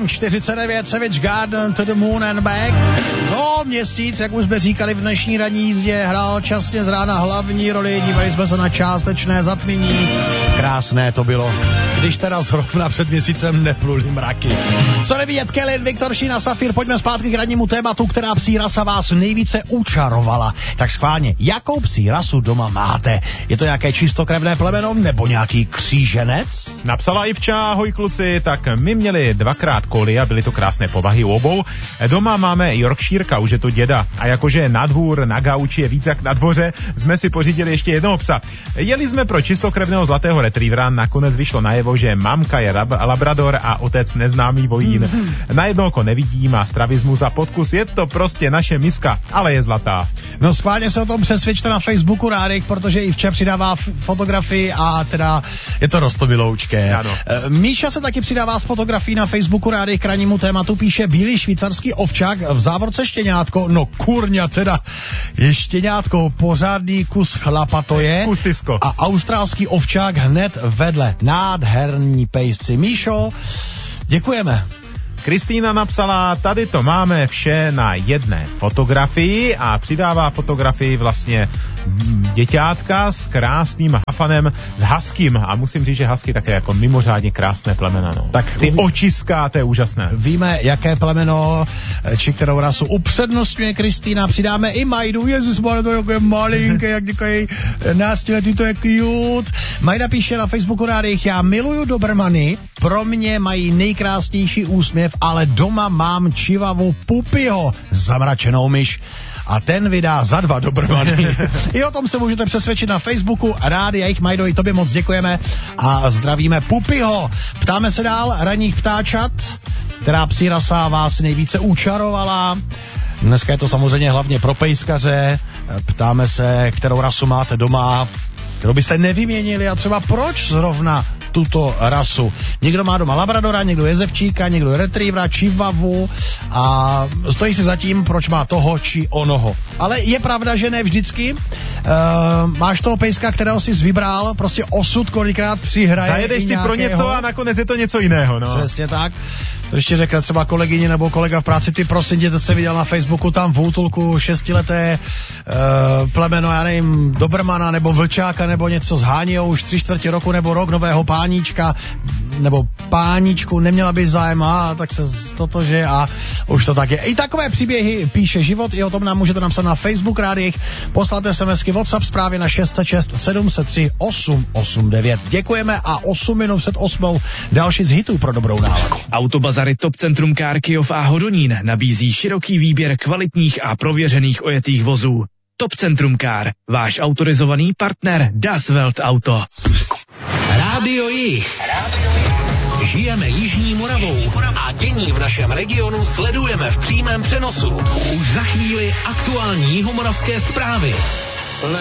7:49, Savage Garden, To the Moon and Back. No, měsíc, jak už jsme říkali v dnešní ranní jízdě, hrál časně z rána hlavní roli, dívali jsme se na částečné zatmění. Krásné to bylo, když teda zrovna před měsícem nepluly mraky. Co nevidět, Kelly, Viktor, Šína, Safír, pojďme zpátky k rannímu tématu, která psí rasa vás nejvíce učarovala. Tak schválně, jakou psí rasu doma máte? Je to nějaké čistokrevné plemeno nebo nějaký kříženec? Napsala Ivča, ahoj kluci, tak my měli 2x koly a byly to krásné povahy u obou. Doma máme Yorkshireka, už je to děda. A jakože na dvůr, na gauči je víc jak na dvoře, jsme si pořídili ještě jednoho psa. Jeli jsme pro čistokrevného zlatého retrievera, nakonec vyšlo najevo, že mamka je labrador a otec neznámý vojín. Na jedno oko nevidím a stravismus a podkus, je to prostě naše miska, ale je zlatá. No schválně se o tom přesvědčte na Facebooku Rádek, protože i včera přidává fotografii a teda je to rostomiloučké. Míša se taky přidává s fotografií na Facebooku Rádek k rannímu tématu, píše bílý švýcarský ovčák, v závorce štěňátko, no kurňa teda, je štěňátko, pořádný kus chlapa to je. Kusisko. A australský ovčák hned vedle, nádherní pejsci. Míšo, děkujeme. Kristýna napsala, tady to máme vše na jedné fotografii a přidává fotografii vlastně děťátka s krásným hafanem, s haskym a musím říct, že hasky také jako mimořádně krásné plemena. No. Tak ty očiska, to je úžasné. Víme, jaké plemeno či kterou rasu upřednostňuje Kristýna, přidáme i Majdu, ježišmarja, to je takové malinké, jak říkají náctiletý, to je cute. Majda píše na Facebooku Rádech, já miluju Dobermany, pro mě mají nejkrásnější úsměv, ale doma mám čivavu Pupiho, zamračenou myš. A ten vydá za 2 Dobermany. I o tom se můžete přesvědčit na Facebooku Rádia Jich Majdo, i tobě moc děkujeme a zdravíme Pupiho. Ptáme se dál ranních ptáčat, která psí rasa vás nejvíce učarovala. Dneska je to samozřejmě hlavně pro pejskaře. Ptáme se, kterou rasu máte doma, kterou byste nevyměnili a třeba proč zrovna tuto rasu. Někdo má doma labradora, někdo jezevčíka, někdo retrievera, čivavu a stojí si za tím, proč má toho či onoho. Ale je pravda, že ne vždycky. Máš toho pejska, kterého jsi vybral, prostě osud kolikrát přihraje. Zajedeš si pro něco a nakonec je to něco jiného. No. Přesně tak. To ještě řekl třeba kolegyně nebo kolega v práci, ty prosím tě, teď se viděl na Facebooku tam v útulku 6leté plemeno, já nevím, Dobermana nebo vlčáka nebo něco zhánějou už 3/4 roku nebo rok nového páníčka nebo páničku, neměla by zájem, tak se totože a už to tak je. I takové příběhy píše život, i o tom nám můžete napsat na Facebook Rádiích, poslat SMSky WhatsApp zprávy na 606 703 889. Děkujeme a 8 minut před 8 další z hitů pro dobrou náladu. Autobazary Top Centrum Car Kyjov a Hodonín nabízí široký výběr kvalitních a prověřených ojetých vozů. Top Centrum Car, váš autorizovaný partner Das Welt Auto. Rádio Jich. Žijeme Jižní Moravou a dění v našem regionu sledujeme v přímém přenosu. Už za chvíli aktuální jihomoravské zprávy.